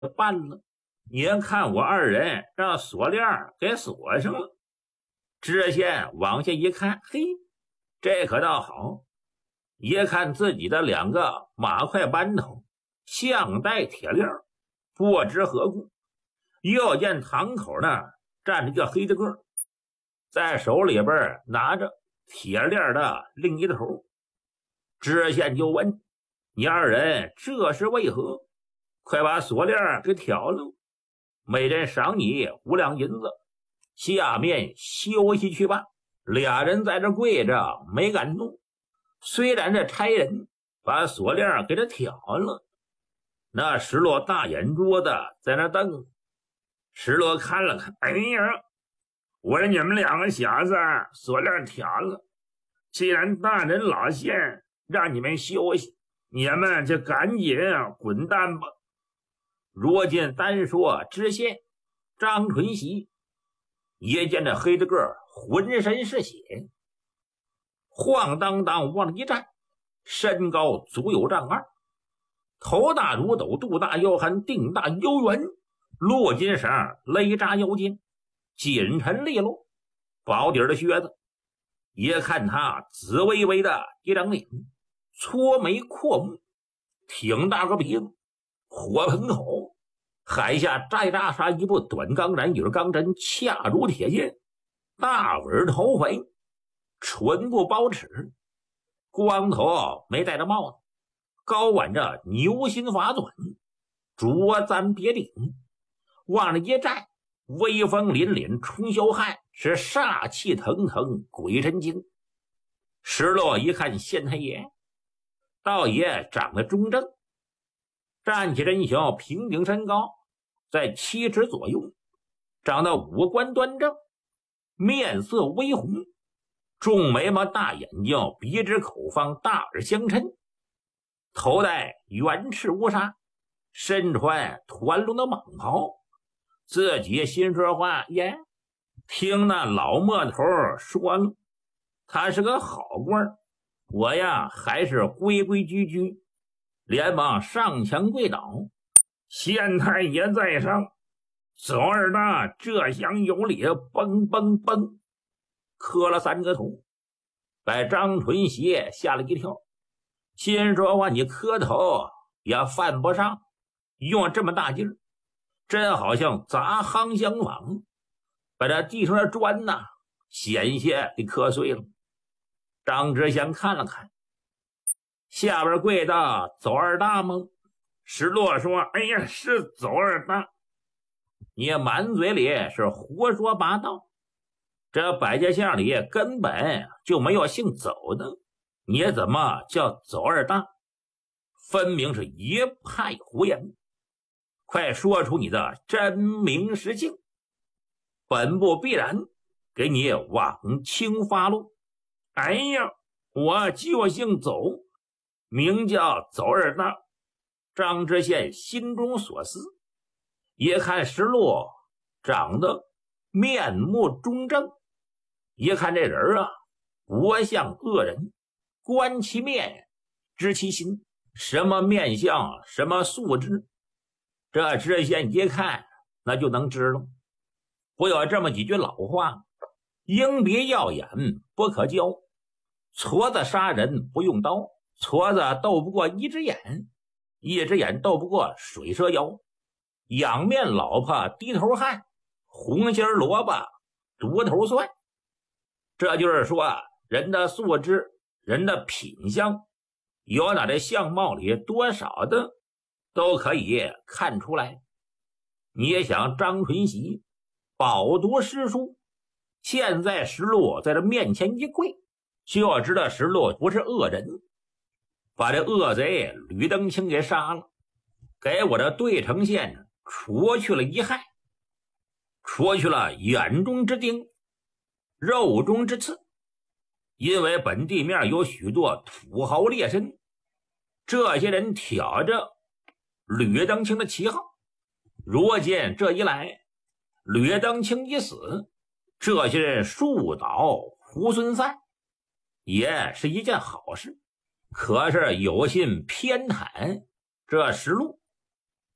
办了。您看我二人让锁链给锁上了。知县往下一看，嘿，这可倒好，一看自己的2个马块扳头项带铁链，不知何故，又见堂口那站着一个黑子个，在手里边拿着铁链的另一头。知县就问：你二人这是为何？快把锁链给挑了，每人赏你5两银子，下面休息去吧。俩人在这跪着没敢动，虽然这差人把锁链给他挑了，那石落大眼珠子在那瞪。石落看了看，哎呀，我说你们2个小子锁链挑了，既然大人老县让你们休息，你们就赶紧滚蛋吧。如今单说知县张纯喜，也见这黑的个浑身是血，晃荡荡往一站，身高足有丈2，头大如斗，肚大腰含，腚大腰圆，落金绳勒扎腰间，紧沉利落，薄底的靴子。也看他紫微微的一张脸，搓眉阔目，挺大个鼻子，火盆口，海下摘扎杀一部短钢髯影钢针，恰如铁剑，大尾头回，唇部包齿，光头没戴着帽子，高挽着牛心发短，着簪别顶，往那一站，威风凛凛冲霄汉，是煞气腾腾鬼神经。石落一看县太爷，道爷长得中正，站起人形，平顶身高在7尺左右，长得五官端正，面色微红，重眉毛大眼睛，鼻直口方，大耳相称，头戴圆翅乌纱，身穿团龙的蟒袍。自己心说话耶，听那老墨头说了，他是个好官，我呀还是规规矩矩，连忙上前跪倒。县太爷在上，走二大这厢有礼，嘣嘣嘣，磕了3个头，把张纯喜吓了一跳，心说话你磕头也犯不上，用这么大劲儿，真好像砸夯香网，把这地上的砖呐险些给磕碎了。张知县看了看，下边跪的走二大吗？石落说：哎呀，是走二大。你满嘴里是胡说八道，这百家巷里根本就没有姓走的，你怎么叫走二大？分明是一派胡言，快说出你的真名实姓，本部必然给你往轻发落。哎呀，我就姓走，名叫走二大。张知县心中所思，也看石落长得面目中正，一看这人啊不像恶人，观其面知其心，什么面相什么素质，这知县一看那就能知道。不有这么几句老话，鹰鼻耀眼不可交，矬子杀人不用刀，矬子斗不过一只眼，一只眼斗不过水蛇腰，仰面老婆低头汉，红心萝卜独头蒜。这就是说人的素质，人的品相，有哪的相貌里多少的都可以看出来。你也想张纯喜饱读诗书，现在石路在这面前一跪，就要知道石路不是恶人，把这恶贼吕登清给杀了，给我的对城县除去了一害，除去了眼中之钉，肉中之刺。因为本地面有许多土豪劣绅，这些人挑着吕登清的旗号，如今这一来，吕登清一死，这些人树倒猢狲散，也是一件好事。可是有心偏袒这石路，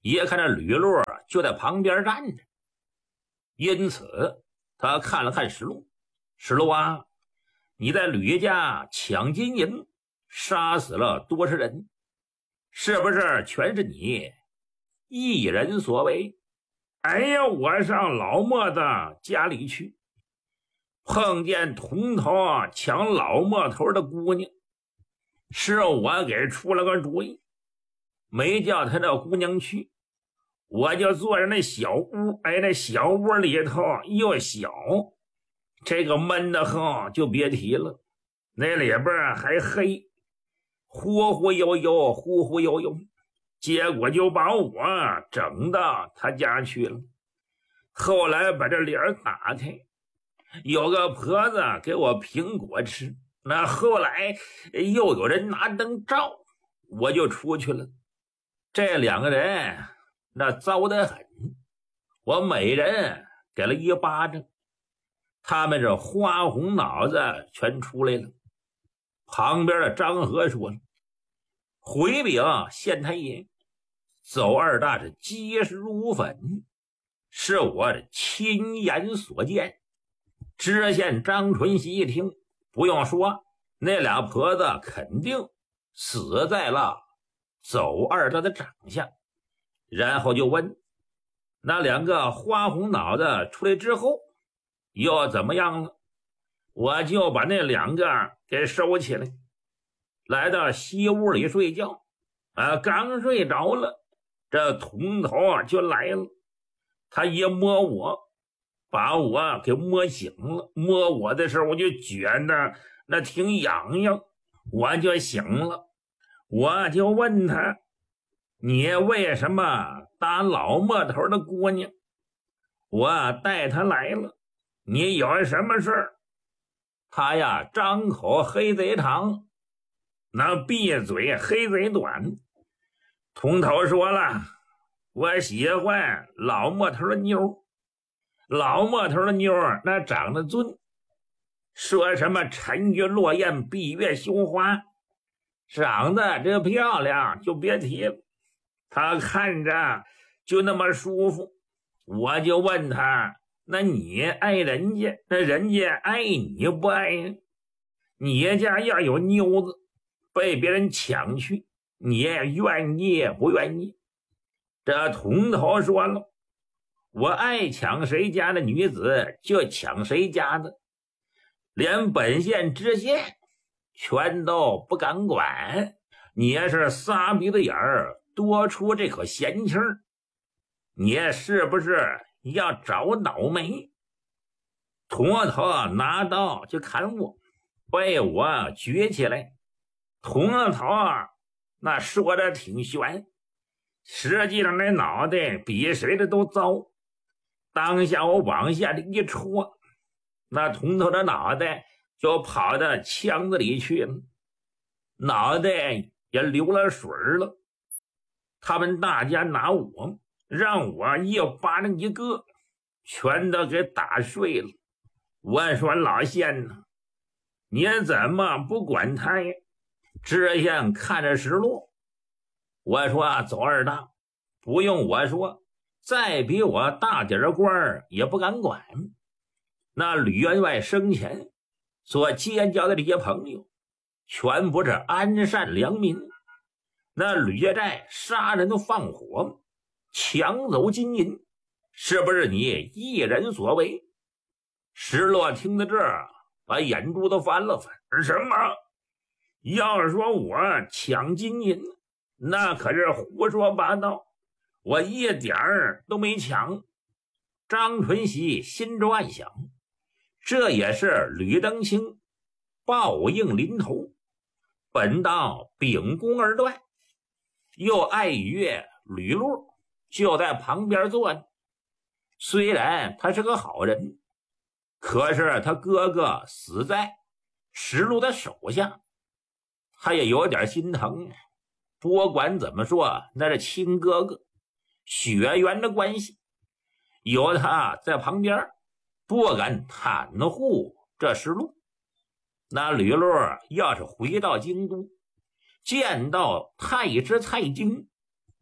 一看这吕禄就在旁边站着，因此他看了看石路，石路啊，你在吕家抢金银，杀死了多少人？是不是全是你一人所为？哎呀，我上老莫子家里去，碰见童头抢老莫头的姑娘，是我给出了个主意，没叫他的姑娘去，我就坐在那小屋，那小屋里头又小，这个闷得很就别提了，那里边还黑，忽忽悠悠，忽忽悠悠，结果就把我整到他家去了。后来把这帘打开，有个婆子给我苹果吃，那后来又有人拿灯照，我就出去了。这两个人那糟得很，我每人给了一巴掌，他们这花红脑子全出来了。旁边的张和说了：“回禀县太爷，邹二大是结实如粉，是我的亲眼所见。”知县张纯喜一听，不用说，那俩婆子肯定死在了邹二大的掌下。然后就问，那两个花红脑子出来之后又怎么样了？我就把那两个给收起来，来到西屋里睡觉。刚睡着了，这童头就来了，他一摸我，把我给摸醒了。摸我的时候，我就觉得那挺痒痒，我就醒了。我就问他，你为什么打老莫头的姑娘？我带他来了，你有什么事儿？他呀，张口黑贼长，那闭嘴黑贼短。童头说了，我喜欢老莫头的妞，老莫头的妞那长得俊，说什么沉鱼落雁，闭月羞花，长得这漂亮就别提了，他看着就那么舒服。我就问他，那你爱人家，那人家爱你不爱呀？你家要有妞子被别人抢去，你愿意不愿意？这童头说了，我爱抢谁家的女子就抢谁家的，连本县知县全都不敢管。你也是撒鼻子眼儿多出这口闲气儿，你是不是要找倒霉？童头拿刀就砍我，被我举起来。童头那说的挺悬，实际上那脑袋比谁的都糟。当下我往下一戳，那童头的脑袋就跑到腔子里去了，脑袋也流了水了。他们大家拿我，让我一巴掌一个，全都给打碎了。我说老县呢，你怎么不管他呀？知县看着实录，我说邹二大，不用我说，再比我大点的官也不敢管。那吕员外生前所结交的这些朋友，全部是安善良民。那吕家寨杀人放火，抢走金银，是不是你一人所为？石落听到这儿，把眼珠都翻了翻。什么？要是说我抢金银，那可是胡说八道，我一点儿都没抢。张纯喜心中暗想，这也是吕登清报应临头，本当秉公而断，又碍于吕禄就在旁边坐呢。虽然他是个好人，可是他哥哥死在石禄的手下，他也有点心疼。不管怎么说，那是亲哥哥，血缘的关系，有他在旁边，不敢袒护这石禄。那吕禄要是回到京都，见到太师蔡京，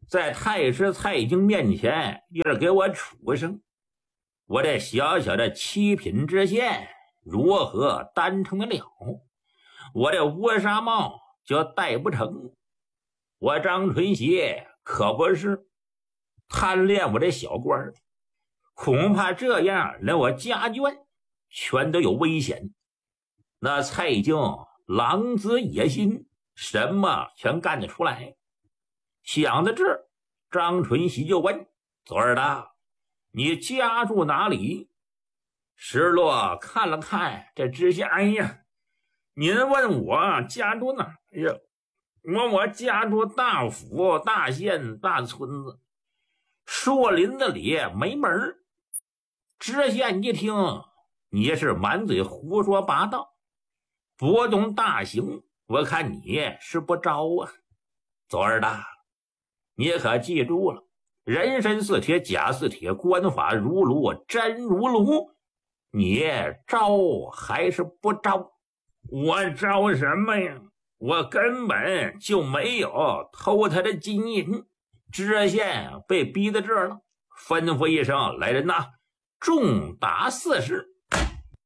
在太师蔡京面前也给我出声，我这小小的7品知县如何担成得了？我这乌纱帽就戴不成。我张春喜可不是贪恋我这小官，恐怕这样连我家眷全都有危险。那蔡京狼子野心，什么全干得出来。想到这儿，张春喜就问：左耳的，你家住哪里？石落看了看这知县，哎呀，您问我家住哪？哎呀，我家住大府、大县、大村子，树林子里没门。知县一听，你是满嘴胡说八道，不动大刑，我看你是不招啊。左耳的，你可记住了，人参似铁，假似铁，官法如炉，真如炉，你招还是不招？我招什么呀？我根本就没有偷他的金银。知县被逼到这儿了，吩咐一声：来人呐，重打4十。